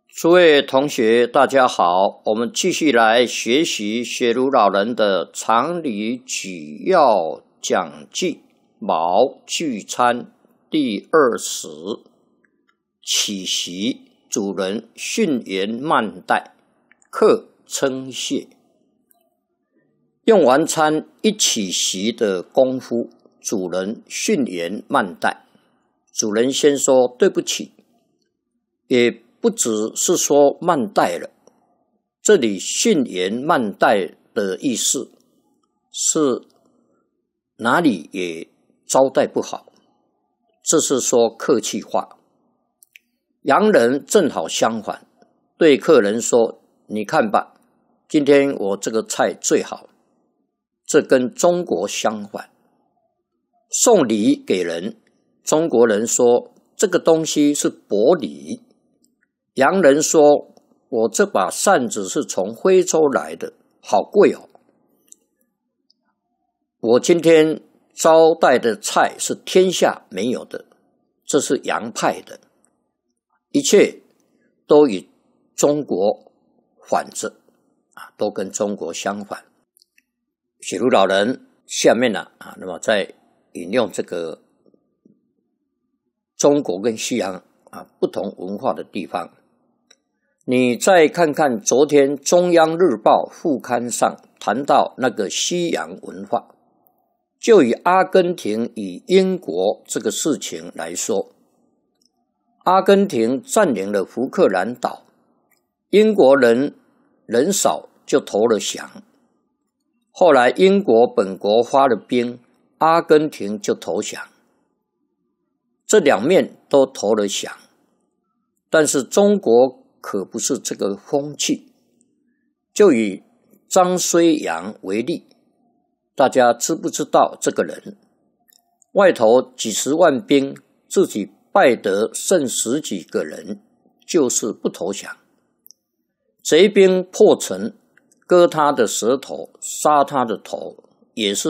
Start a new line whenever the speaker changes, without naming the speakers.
诸位同学，大家好，我们继续来学习学儒老人的常理举要讲记卯聚餐第20，起席，主人训言慢待，客称谢。用完餐一起席的功夫，主人训言慢待，主人先说对不起，也不只是说慢待了，这里训言慢待的意思是哪里也招待不好，这是说客气话。洋人正好相反，对客人说：“你看吧，今天我这个菜最好。”这跟中国相反。送礼给人，中国人说这个东西是薄礼。洋人说：“我这把扇子是从非洲来的，好贵哦。”我今天招待的菜是天下没有的，这是洋派的。一切都与中国反着，都跟中国相反。学儒老人下面那么再引用这个中国跟西洋不同文化的地方。你再看看昨天中央日报副刊上谈到那个西洋文化，就以阿根廷与英国这个事情来说，阿根廷占领了福克兰岛，英国人人少就投了降，后来英国本国发了兵，阿根廷就投降，这两面都投了降。但是中国可不是这个风气，就以张虽阳为例，大家知不知道这个人？外头几十万兵，自己败得剩10几个人，就是不投降。贼兵破城，割他的舌头，杀他的头，也是